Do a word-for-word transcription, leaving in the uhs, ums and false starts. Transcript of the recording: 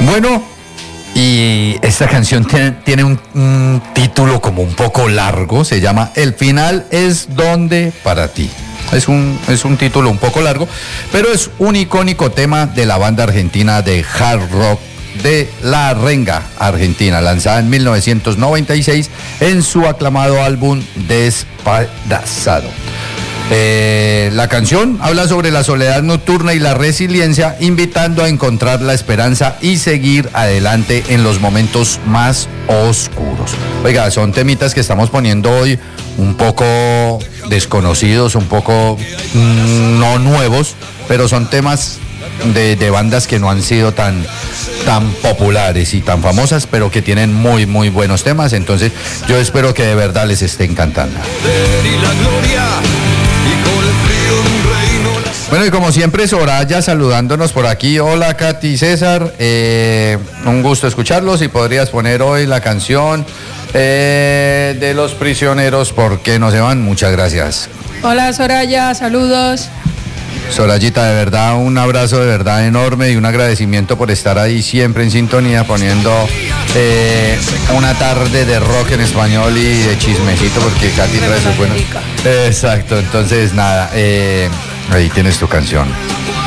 Bueno, y esta canción tiene, tiene un, un título como un poco largo, se llama El final es donde para ti. Es un, es un título un poco largo, pero es un icónico tema de la banda argentina de hard rock de La Renga, Argentina, lanzada en mil novecientos noventa y seis en su aclamado álbum Despedazado. Eh, la canción habla sobre la soledad nocturna y la resiliencia, invitando a encontrar la esperanza y seguir adelante en los momentos más oscuros. Oiga, son temitas que estamos poniendo hoy un poco desconocidos, un poco mmm, no nuevos, pero son temas de, de bandas que no han sido tan, tan populares y tan famosas, pero que tienen muy, muy buenos temas. Entonces yo espero que de verdad les esté encantando. Bueno, y como siempre, Soraya saludándonos por aquí. Hola, Katy, César, eh, un gusto escucharlos. Y podrías poner hoy la canción eh, de Los Prisioneros, ¿por qué no se van? Muchas gracias. Hola, Soraya, saludos. Sorayita, de verdad, un abrazo de verdad enorme y un agradecimiento por estar ahí siempre en sintonía, poniendo eh, una tarde de rock en español y de chismecito, porque Katy trae sus buenos. Exacto, entonces nada, eh, ahí tienes tu canción.